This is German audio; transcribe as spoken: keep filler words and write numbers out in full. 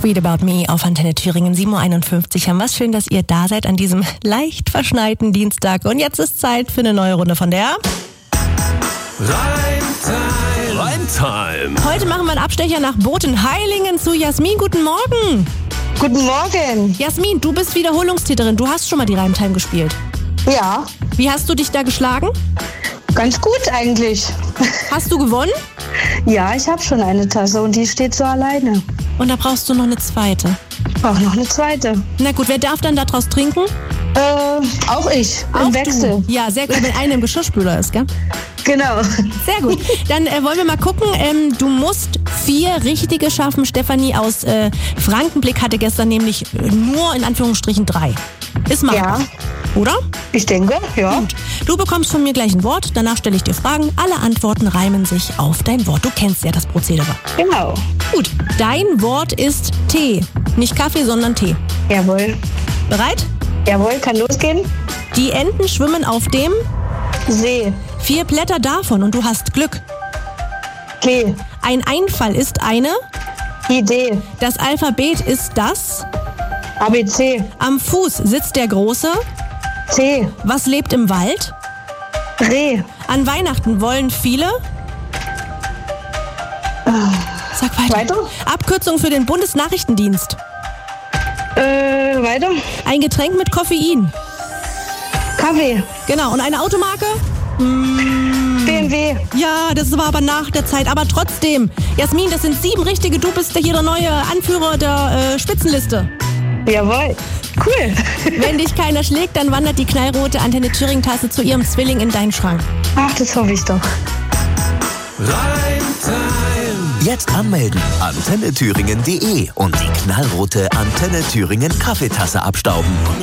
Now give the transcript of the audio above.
Sweet About Me auf Antenne Thüringen, sieben Uhr einundfünfzig haben wir. Schön, dass ihr da seid an diesem leicht verschneiten Dienstag. Und jetzt ist Zeit für eine neue Runde von der Reimtime. Reimtime. Heute machen wir einen Abstecher nach Botenheilingen zu Jasmin. Guten Morgen. Guten Morgen. Jasmin, du bist Wiederholungstäterin. Du hast schon mal die Reimtime gespielt. Ja. Wie hast du dich da geschlagen? Ganz gut eigentlich. Hast du gewonnen? Ja, ich habe schon eine Tasse und die steht so alleine. Und da brauchst du noch eine zweite. Ich brauche noch eine zweite. Na gut, wer darf dann daraus trinken? Äh, auch ich. Im Auch Wechsel. Du. Ja, sehr gut. Wenn einer im Geschirrspüler ist, gell? Genau. Sehr gut. Dann äh, wollen wir mal gucken. Ähm, du musst vier richtige schaffen. Stefanie aus äh, Frankenblick hatte gestern nämlich nur in Anführungsstrichen drei. Ist machbar. Ja. Oder? Ich denke, ja. Gut. Du bekommst von mir gleich ein Wort. Danach stelle ich dir Fragen. Alle Antworten reimen sich auf dein Wort. Du kennst ja das Prozedere. Genau. Gut. Dein Wort ist Tee. Nicht Kaffee, sondern Tee. Jawohl. Bereit? Jawohl, kann losgehen. Die Enten schwimmen auf dem See. Vier Blätter davon und du hast Glück. G. Ein Einfall ist eine. Idee. Das Alphabet ist das. A B C. Am Fuß sitzt der Große. C. Was lebt im Wald? Reh. An Weihnachten wollen viele. Sag weiter. Weiter? Abkürzung für den Bundesnachrichtendienst. Äh, weiter. Ein Getränk mit Koffein. Kaffee. Genau. Und eine Automarke? B M W. Ja, das war aber nach der Zeit. Aber trotzdem, Jasmin, das sind sieben richtige. Du bist hier der neue Anführer der äh, Spitzenliste. Jawohl. Cool. Wenn dich keiner schlägt, dann wandert die knallrote Antenne Thüringen-Tasse zu ihrem Zwilling in deinen Schrank. Ach, das hoffe ich doch. Reimtime. Jetzt anmelden. antenne thüringen punkt de und die knallrote Antenne Thüringen Kaffeetasse abstauben.